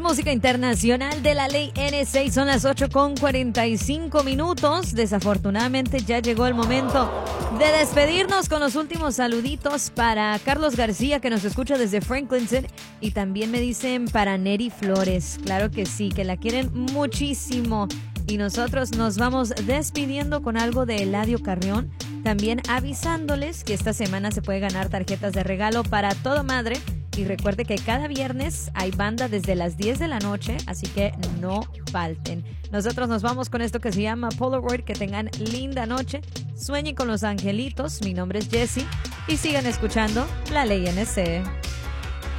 más música internacional de la ley N6. Son las 8:45. Desafortunadamente ya llegó el momento de despedirnos con los últimos saluditos para Carlos García, que nos escucha desde Franklinton, y también me dicen para Neri Flores. Claro que sí, que la quieren muchísimo. Y nosotros nos vamos despidiendo con algo de Eladio Carrión, también avisándoles que esta semana se puede ganar tarjetas de regalo para Todo Madre. Y recuerde que cada viernes hay banda desde las 10 de la noche, así que no falten. Nosotros nos vamos con esto que se llama Polaroid. Que tengan linda noche, sueñen con los angelitos. Mi nombre es Jessie y sigan escuchando La Ley NC.